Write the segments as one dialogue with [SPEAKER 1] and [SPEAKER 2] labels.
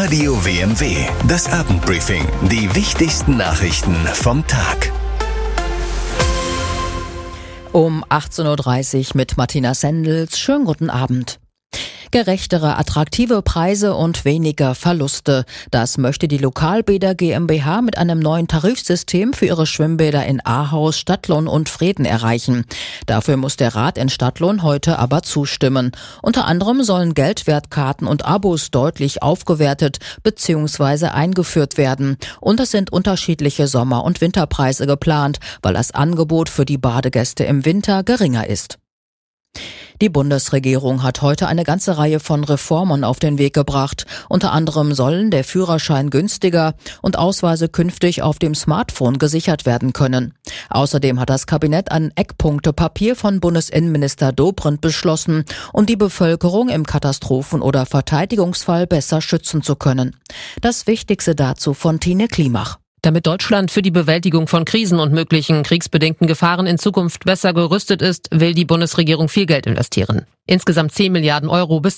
[SPEAKER 1] Radio WMW, das Abendbriefing. Die wichtigsten Nachrichten vom Tag.
[SPEAKER 2] Um 18.30 Uhr mit Martina Sendels. Schönen guten Abend. Gerechtere, attraktive Preise und weniger Verluste. Das möchte die Lokalbäder GmbH mit einem neuen Tarifsystem für ihre Schwimmbäder in Ahaus, Stadtlohn und Vreden erreichen. Dafür muss der Rat in Stadtlohn heute aber zustimmen. Unter anderem sollen Geldwertkarten und Abos deutlich aufgewertet bzw. eingeführt werden. Und es sind unterschiedliche Sommer- und Winterpreise geplant, weil das Angebot für die Badegäste im Winter geringer ist. Die Bundesregierung hat heute eine ganze Reihe von Reformen auf den Weg gebracht. Unter anderem sollen der Führerschein günstiger und Ausweise künftig auf dem Smartphone gesichert werden können. Außerdem hat das Kabinett ein Eckpunktepapier von Bundesinnenminister Dobrindt beschlossen, um die Bevölkerung im Katastrophen- oder Verteidigungsfall besser schützen zu können. Das Wichtigste dazu von Tine Klimach.
[SPEAKER 3] Damit Deutschland für die Bewältigung von Krisen und möglichen kriegsbedingten Gefahren in Zukunft besser gerüstet ist, will die Bundesregierung viel Geld investieren. Insgesamt 10 Milliarden Euro bis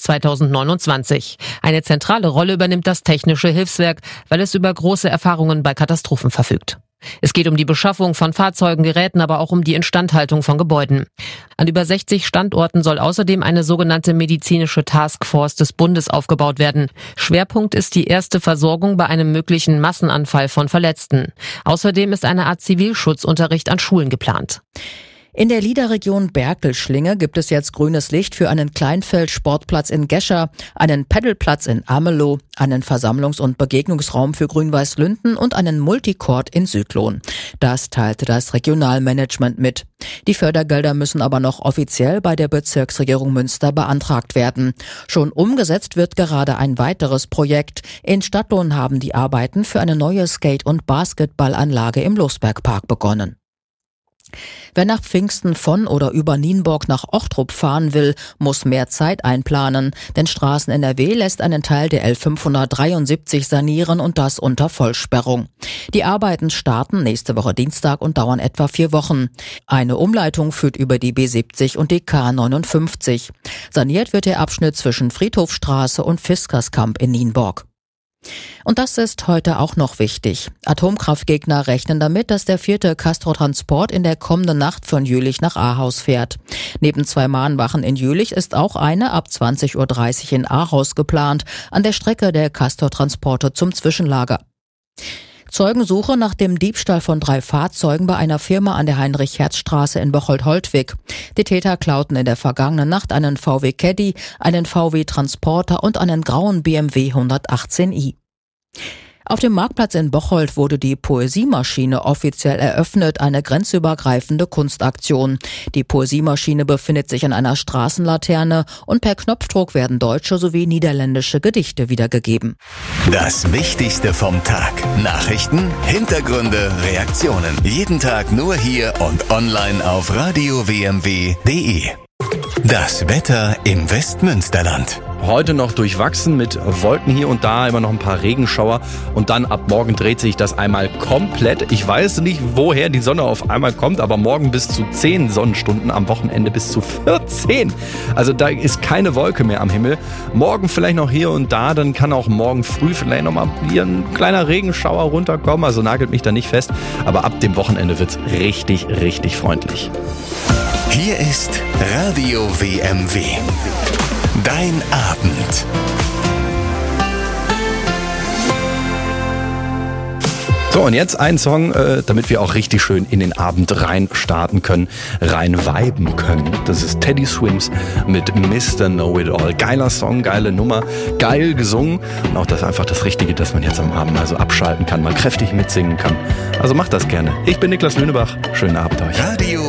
[SPEAKER 3] 2029. Eine zentrale Rolle übernimmt das Technische Hilfswerk, weil es über große Erfahrungen bei Katastrophen verfügt. Es geht um die Beschaffung von Fahrzeugen, Geräten, aber auch um die Instandhaltung von Gebäuden. An über 60 Standorten soll außerdem eine sogenannte medizinische Taskforce des Bundes aufgebaut werden. Schwerpunkt ist die erste Versorgung bei einem möglichen Massenanfall von Verletzten. Außerdem ist eine Art Zivilschutzunterricht an Schulen geplant.
[SPEAKER 2] In der Liederregion Berkelschlinge gibt es jetzt grünes Licht für einen Kleinfeld-Sportplatz in Gescher, einen Paddelplatz in Amelow, einen Versammlungs- und Begegnungsraum für Grün-Weiß-Lünden und einen Multicourt in Südlohn. Das teilte das Regionalmanagement mit. Die Fördergelder müssen aber noch offiziell bei der Bezirksregierung Münster beantragt werden. Schon umgesetzt wird gerade ein weiteres Projekt. In Stadtlohn haben die Arbeiten für eine neue Skate- und Basketballanlage im Losbergpark begonnen. Wer nach Pfingsten von oder über Nienburg nach Ochtrup fahren will, muss mehr Zeit einplanen, denn Straßen NRW lässt einen Teil der L573 sanieren und das unter Vollsperrung. Die Arbeiten starten nächste Woche Dienstag und dauern etwa 4 Wochen. Eine Umleitung führt über die B70 und die K59. Saniert wird der Abschnitt zwischen Friedhofstraße und Fiskerskamp in Nienburg. Und das ist heute auch noch wichtig. Atomkraftgegner rechnen damit, dass der 4. Castor-Transport in der kommenden Nacht von Jülich nach Ahaus fährt. Neben 2 Mahnwachen in Jülich ist auch eine ab 20.30 Uhr in Ahaus geplant, an der Strecke der Castor-Transporte zum Zwischenlager. Zeugensuche nach dem Diebstahl von 3 Fahrzeugen bei einer Firma an der Heinrich-Herz-Straße in Bocholt-Holtwig. Die Täter klauten in der vergangenen Nacht einen VW Caddy, einen VW Transporter und einen grauen BMW 118i. Auf dem Marktplatz in Bocholt wurde die Poesiemaschine offiziell eröffnet, eine grenzübergreifende Kunstaktion. Die Poesiemaschine befindet sich an einer Straßenlaterne und per Knopfdruck werden deutsche sowie niederländische Gedichte wiedergegeben.
[SPEAKER 1] Das Wichtigste vom Tag. Nachrichten, Hintergründe, Reaktionen. Jeden Tag nur hier und online auf radiowmw.de. Das Wetter im Westmünsterland.
[SPEAKER 4] Heute noch durchwachsen mit Wolken hier und da, immer noch ein paar Regenschauer und dann ab morgen dreht sich das einmal komplett. Ich weiß nicht, woher die Sonne auf einmal kommt, aber morgen bis zu 10 Sonnenstunden, am Wochenende bis zu 14. Also da ist keine Wolke mehr am Himmel. Morgen vielleicht noch hier und da, dann kann auch morgen früh vielleicht nochmal hier ein kleiner Regenschauer runterkommen, also nagelt mich da nicht fest, aber ab dem Wochenende wird's richtig, richtig freundlich.
[SPEAKER 1] Hier ist Radio WMW. Dein Abend.
[SPEAKER 4] So, und jetzt ein Song, damit wir auch richtig schön in den Abend rein starten können, rein viben können. Das ist Teddy Swims mit Mr. Know-It-All. Geiler Song, geile Nummer, geil gesungen. Und auch das einfach das Richtige, dass man jetzt am Abend also abschalten kann, mal kräftig mitsingen kann. Also macht das gerne. Ich bin Niklas Lünebach. Schönen Abend euch.
[SPEAKER 1] Radio